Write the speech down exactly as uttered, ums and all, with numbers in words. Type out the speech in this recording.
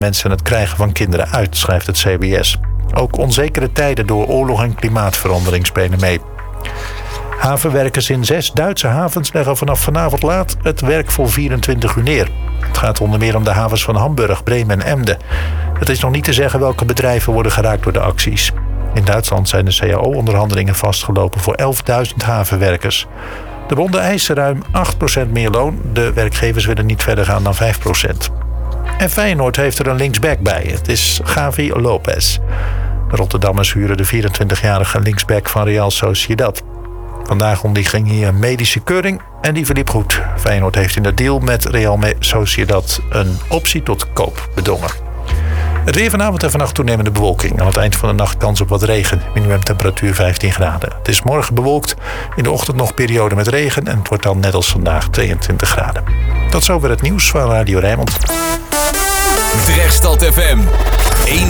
mensen het krijgen van kinderen uit, schrijft het C B S. Ook onzekere tijden door oorlog en klimaatverandering spelen mee. Havenwerkers in zes Duitse havens leggen vanaf vanavond laat het werk voor vierentwintig uur neer. Het gaat onder meer om de havens van Hamburg, Bremen en Emden. Het is nog niet te zeggen welke bedrijven worden geraakt door de acties. In Duitsland zijn de C A O-onderhandelingen vastgelopen voor elfduizend havenwerkers. De bonden eisen ruim acht procent meer loon. De werkgevers willen niet verder gaan dan vijf procent. En Feyenoord heeft er een linksback bij. Het is Gavi Lopez. De Rotterdammers huren de vierentwintigjarige linksback van Real Sociedad. Vandaag onderging hij een medische keuring en die verliep goed. Feyenoord heeft in de deal met Real Sociedad een optie tot koop bedongen. Het weer vanavond en vannacht toenemende bewolking. Aan het eind van de nacht kans op wat regen. Minimumtemperatuur vijftien graden. Het is morgen bewolkt. In de ochtend nog periode met regen. En het wordt dan net als vandaag tweeëntwintig graden. Tot zover het nieuws van Radio Rijnmond. Drechtstad F M. Eén